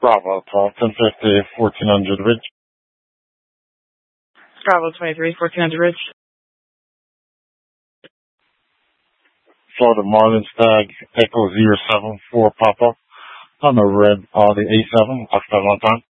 Bravo, 1050, 1400 Ridge. Bravo 23, 1400 Ridge. Florida Marlins tag, Echo 074 Papa on the red Audi A7, Octagon time.